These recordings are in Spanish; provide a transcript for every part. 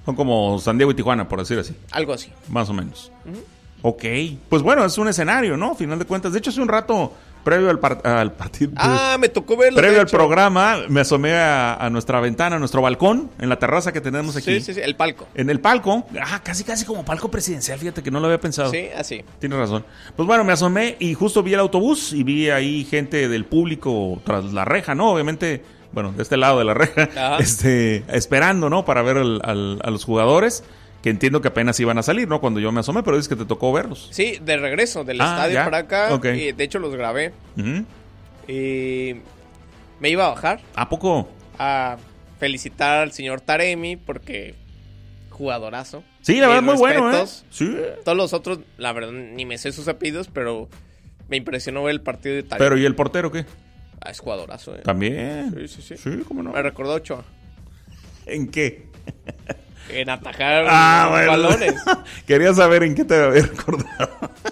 Son como San Diego y Tijuana, por decir así. Algo así. Más o menos. Ok. Pues bueno, es un escenario, ¿no? Final de cuentas. De hecho, hace un rato, previo al partido. Me tocó verlo. Previo al programa, me asomé a nuestra ventana, a nuestro balcón, en la terraza que tenemos aquí. Sí, el palco. En el palco. Casi como palco presidencial, fíjate que no lo había pensado. Sí, así. Tienes razón. Pues bueno, me asomé y justo vi el autobús y vi ahí gente del público tras la reja, ¿no? Obviamente, bueno, de este lado de la reja, esperando, ¿no? Para ver a los jugadores, que entiendo que apenas iban a salir, ¿no? Cuando yo me asomé, pero dices que te tocó verlos. Sí, de regreso del estadio para acá. Okay. Y de hecho los grabé. Y me iba a bajar. ¿A poco? A felicitar al señor Taremi porque jugadorazo. Sí, la verdad, muy bueno, ¿eh? Sí. Todos los otros, la verdad, ni me sé sus apellidos, pero me impresionó ver el partido de Taremi. Pero, ¿y el portero qué? Es jugadorazo, También. Sí. Sí, cómo no. Me recordó Ochoa. ¿En qué? En atajar balones. Quería saber en qué te había recordado.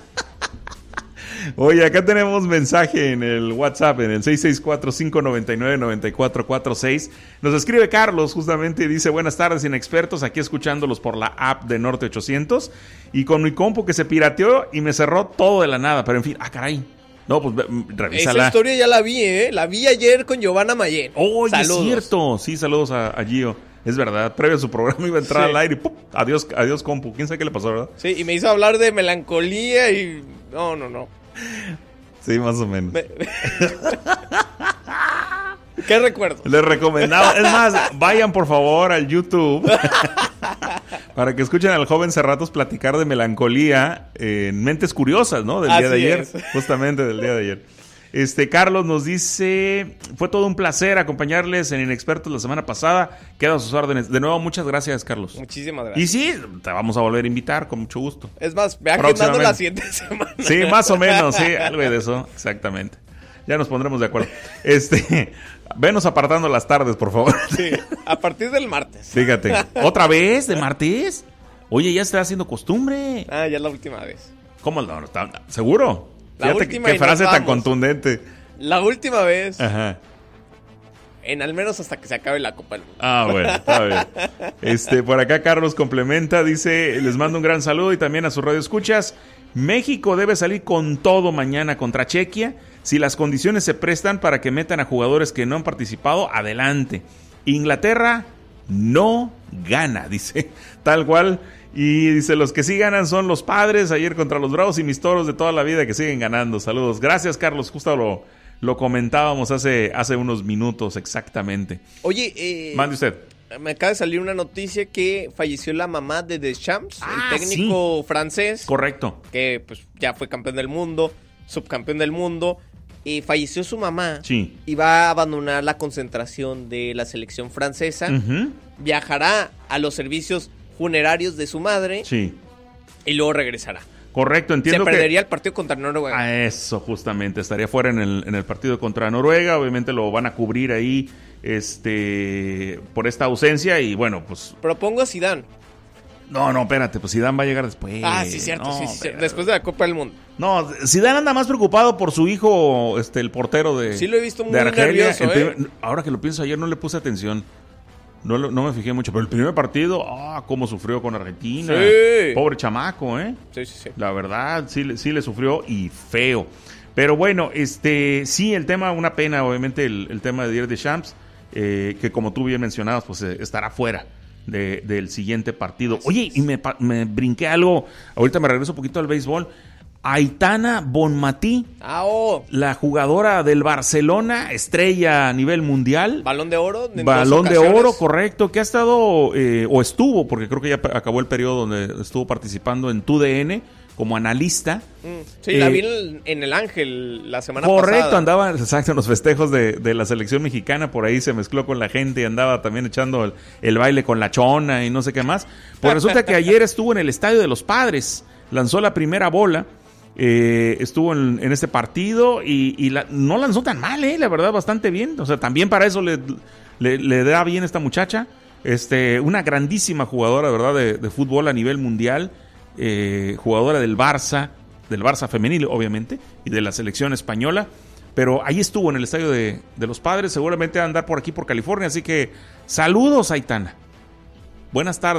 Oye, acá tenemos mensaje en el WhatsApp, en el 664-599-9446. Nos escribe Carlos, justamente, y dice: buenas tardes, inexpertos, aquí escuchándolos por la app de Norte 800. Y con mi compu que se pirateó y me cerró todo de la nada. Pero en fin, caray. No, pues revísala. Esa historia ya la vi, La vi ayer con Giovanna Mayen. Oye, es cierto. Sí, saludos a Gio. Es verdad, previo a su programa iba a entrar al aire y ¡pum! Adiós compu. ¿Quién sabe qué le pasó, verdad? Sí, y me hizo hablar de melancolía y... No. Sí, más o menos. ¿Qué recuerdo? Les recomendaba. Es más, vayan por favor al YouTube para que escuchen al joven Cerratos platicar de melancolía en Mentes Curiosas, ¿no? Del día de ayer. Justamente del día de ayer. Carlos nos dice: fue todo un placer acompañarles en Inexpertos la semana pasada. Quedo a sus órdenes. De nuevo, muchas gracias, Carlos. Muchísimas gracias. Y sí, te vamos a volver a invitar con mucho gusto. Es más, ve agendando la siguiente semana. Sí, más o menos, sí, algo de eso, exactamente. Ya nos pondremos de acuerdo. Venos apartando las tardes, por favor. Sí, a partir del martes. Fíjate, ¿otra vez de martes? Oye, ya está haciendo costumbre. Ya es la última vez. ¿Cómo no? ¿Seguro? Fíjate qué frase tan contundente. La última vez. Ajá. En al menos hasta que se acabe la Copa del Mundo. Bueno, está bien. Por acá Carlos complementa, dice: les mando un gran saludo y también a sus radioescuchas. México debe salir con todo mañana contra Chequia. Si las condiciones se prestan para que metan a jugadores que no han participado, adelante. Inglaterra no gana, dice, tal cual. Y dice: los que sí ganan son los Padres, ayer contra los Bravos, y mis Toros de toda la vida que siguen ganando. Saludos. Gracias, Carlos. Justo lo comentábamos hace unos minutos exactamente. Oye, mande usted. Me acaba de salir una noticia que falleció la mamá de Deschamps, el técnico francés. Correcto. Que pues ya fue campeón del mundo, subcampeón del mundo. Y falleció su mamá. Sí. Y va a abandonar la concentración de la selección francesa. Viajará a los servicios funerarios de su madre. Sí. Y luego regresará. Correcto, entiendo que... Se perdería el partido contra Noruega. Eso, justamente. Estaría fuera en el partido contra Noruega. Obviamente lo van a cubrir ahí por esta ausencia. Y bueno, pues... Propongo a Zidane. No, espérate. Pues Zidane va a llegar después. Sí, cierto. Sí. Después de la Copa del Mundo. No, Zidane anda más preocupado por su hijo, el portero de... Sí, lo he visto muy Argelia. nervioso, Ahora que lo pienso, ayer no le puse atención. No me fijé mucho, pero el primer partido, cómo sufrió con Argentina. Sí. Pobre chamaco, Sí. La verdad, sí le sufrió y feo. Pero bueno, sí, el tema, una pena, obviamente, el tema de Didier Deschamps, que como tú bien mencionabas, pues estará fuera del siguiente partido. Oye, y me brinqué algo, ahorita me regreso un poquito al béisbol. Aitana Bonmatí, la jugadora del Barcelona, estrella a nivel mundial. Balón de oro. Balón de oro, correcto, que ha estado, o estuvo, porque creo que ya acabó el periodo donde estuvo participando en TUDN como analista. Sí, la vi en el Ángel la semana pasada. Correcto, andaba en los festejos de la selección mexicana, por ahí se mezcló con la gente y andaba también echando el baile con la chona y no sé qué más. Pues resulta que ayer estuvo en el Estadio de los Padres, lanzó la primera bola. Estuvo en este partido y no lanzó tan mal, la verdad, bastante bien. O sea, también para eso le da bien esta muchacha. Una grandísima jugadora, ¿verdad? De fútbol a nivel mundial. Jugadora del Barça femenil, obviamente, y de la selección española. Pero ahí estuvo en el estadio de los Padres. Seguramente va a andar por aquí, por California. Así que saludos, Aitana. Buenas tardes.